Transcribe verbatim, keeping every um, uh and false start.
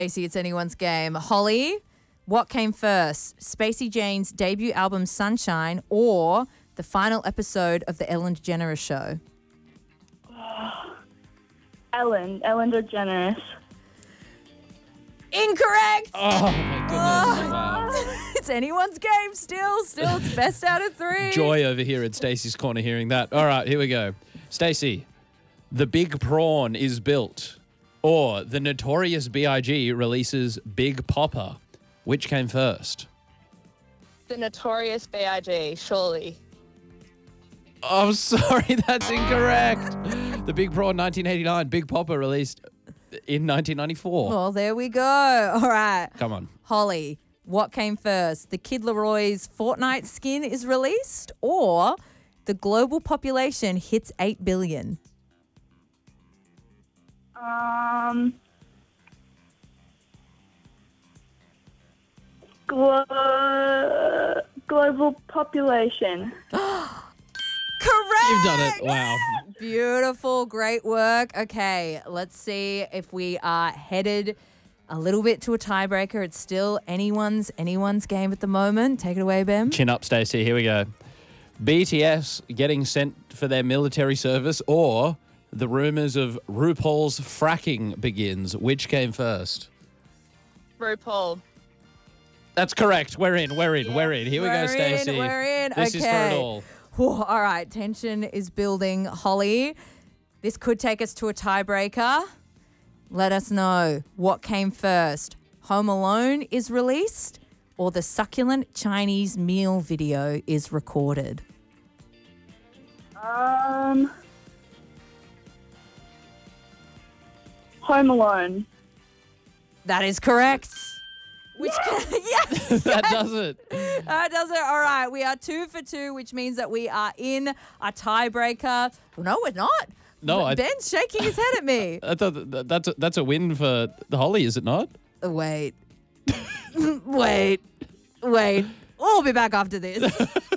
Stacey, it's anyone's game. Holly, what came first? Spacey Jane's debut album Sunshine or the final episode of The Ellen DeGeneres Show? Ellen. Ellen DeGeneres. Incorrect. Oh, my goodness. Oh. Wow. It's anyone's game still. Still, it's best out of three. Joy over here at Stacey's Corner hearing that. All right, here we go. Stacey, the Big Prawn is built, or the Notorious B I G releases Big Popper. Which came first? The Notorious B I G, surely. Oh, sorry, that's incorrect. The Big Prawn, nineteen eighty-nine. Big Popper released in nineteen ninety-four. Well, there we go. All right. Come on. Holly, what came first? The Kid Leroy's Fortnite skin is released or the global population hits eight billion? Um, glo- global population. Correct. You've done it. Wow. Beautiful. Great work. Okay, let's see if we are headed a little bit to a tiebreaker. It's still anyone's anyone's game at the moment. Take it away, Ben. Chin up, Stacey. Here we go. B T S getting sent for their military service or the rumours of RuPaul's fracking begins. Which came first? RuPaul. That's correct. We're in. We're in. We're in. Here we We're go, Stacey. in, we're in. This is for it Okay. all. Whew, all right, tension is building. Holly, this could take us to a tiebreaker. Let us know what came first. Home Alone is released or the succulent Chinese meal video is recorded? Um, Home Alone. That is correct. Which can, yes, That does it. that does it. All right, we are two for two, which means that we are in a tiebreaker. Well, no, we're not. No, I- Ben's shaking his head at me. I thought that- that's a, that's a win for the Holly, is it not? Wait. wait. Wait. We'll be back after this.